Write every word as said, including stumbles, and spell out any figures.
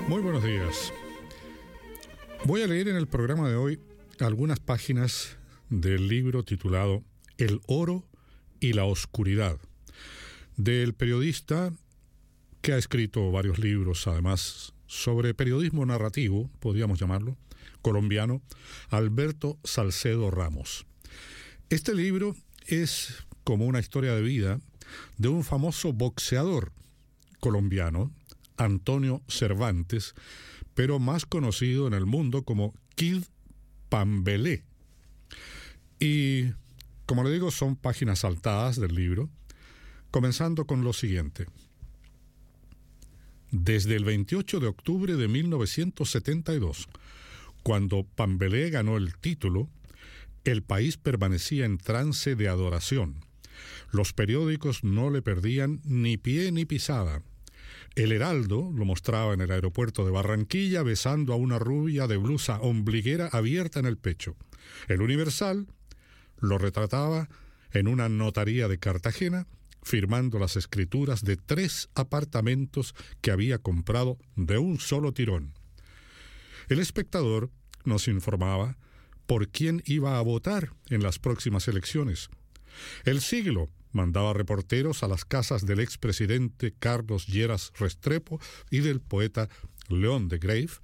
Muy buenos días. Voy a leer en el programa de hoy algunas páginas del libro titulado El oro y la oscuridad, del periodista que ha escrito varios libros, además, sobre periodismo narrativo, podríamos llamarlo, colombiano, Alberto Salcedo Ramos. Este libro es como una historia de vida de un famoso boxeador colombiano, Antonio Cervantes, pero más conocido en el mundo como Kid Pambelé. Y, como le digo, son páginas saltadas del libro, comenzando con lo siguiente. Desde el veintiocho de octubre de mil novecientos setenta y dos, cuando Pambelé ganó el título, el país permanecía en trance de adoración. Los periódicos no le perdían ni pie ni pisada. El Heraldo lo mostraba en el aeropuerto de Barranquilla besando a una rubia de blusa ombliguera abierta en el pecho. El Universal lo retrataba en una notaría de Cartagena, firmando las escrituras de tres apartamentos que había comprado de un solo tirón. El Espectador nos informaba por quién iba a votar en las próximas elecciones. El Siglo mandaba reporteros a las casas del expresidente Carlos Lleras Restrepo y del poeta León de Greiff